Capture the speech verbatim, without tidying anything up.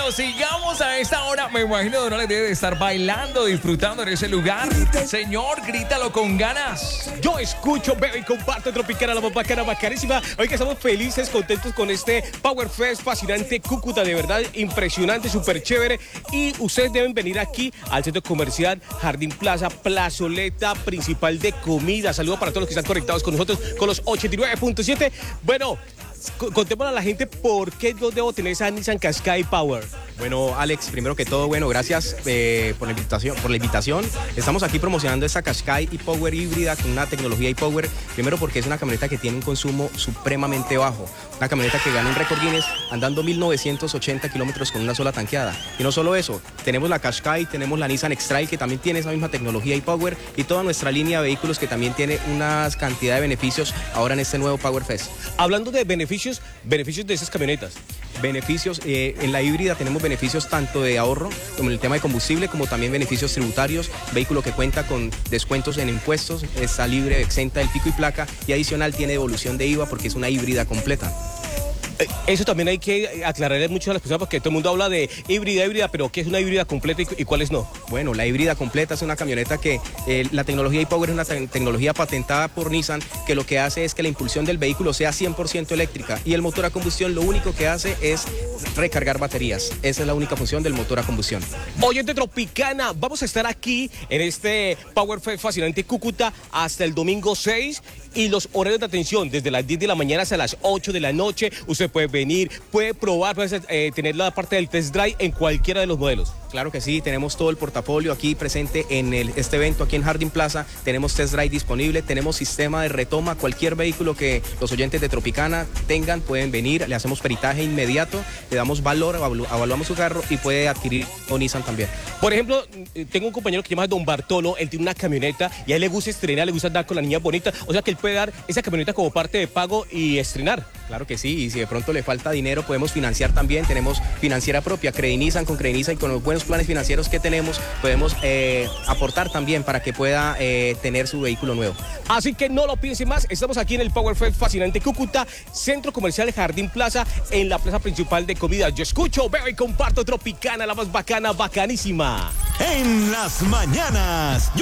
Bueno, sigamos a esta hora. Me imagino que Donald debe de estar bailando, disfrutando en ese lugar. Señor, grítalo con ganas. Yo escucho, veo y comparto Tropicana, la más bacana, bacanísima. Hoy que estamos felices, contentos con este Power Fest fascinante Cúcuta, de verdad impresionante, súper chévere. Y ustedes deben venir aquí al centro comercial Jardín Plaza, plazoleta principal de comida. Saludos para todos los que están conectados con nosotros con los ochenta y nueve punto siete. Bueno, contémosle a la gente por qué yo debo tener esa Nissan Qashqai Power. Bueno, Alex, primero que todo, bueno, gracias eh, por, la invitación, por la invitación. Estamos aquí promocionando esta Qashqai e-Power híbrida con una tecnología e-Power. Primero porque es una camioneta que tiene un consumo supremamente bajo. Una camioneta que gana un récord Guinness andando mil novecientos ochenta kilómetros con una sola tanqueada. Y no solo eso, tenemos la Qashqai, tenemos la Nissan X-Trail que también tiene esa misma tecnología e-Power y toda nuestra línea de vehículos que también tiene una cantidad de beneficios ahora en este nuevo Power Fest. Hablando de beneficios, beneficios de esas camionetas. Beneficios, eh, en la híbrida tenemos beneficios tanto de ahorro, como en el tema de combustible, como también beneficios tributarios, vehículo que cuenta con descuentos en impuestos, está libre, exenta del pico y placa y adicional tiene devolución de I V A porque es una híbrida completa. Eso también hay que aclararle mucho a las personas porque todo el mundo habla de híbrida, híbrida, pero ¿qué es una híbrida completa y, y cuáles no? Bueno, la híbrida completa es una camioneta que eh, la tecnología e-Power es una te tecnología patentada por Nissan que lo que hace es que la impulsión del vehículo sea cien por ciento eléctrica y el motor a combustión lo único que hace es recargar baterías. Esa es la única función del motor a combustión. Oyente Tropicana, vamos a estar aquí en este Power Fest fascinante Cúcuta hasta el domingo seis y los horarios de atención desde las diez de la mañana hasta las ocho de la noche. Usted puede venir, puede probar, puede eh, tener la parte del test drive en cualquiera de los modelos. Claro que sí, tenemos todo el portafolio aquí presente en el, este evento aquí en Jardín Plaza, tenemos test drive disponible, tenemos sistema de retoma, cualquier vehículo que los oyentes de Tropicana tengan pueden venir, le hacemos peritaje inmediato, le damos valor, evaluamos su carro y puede adquirir con Nissan también. Por ejemplo, tengo un compañero que se llama Don Bartolo, él tiene una camioneta y a él le gusta estrenar, le gusta andar con la niña bonita, o sea que él puede dar esa camioneta como parte de pago y estrenar. Claro que sí, y si de pronto le falta dinero podemos financiar también, tenemos financiera propia, Credinizan con Credinizan y con los buenos planes financieros que tenemos podemos eh, aportar también para que pueda eh, tener su vehículo nuevo. Así que no lo piense más, estamos aquí en el Power Fest fascinante Cúcuta, Centro Comercial Jardín Plaza, en la plaza principal de comida. Yo escucho, veo y comparto Tropicana, la más bacana, bacanísima. En las mañanas.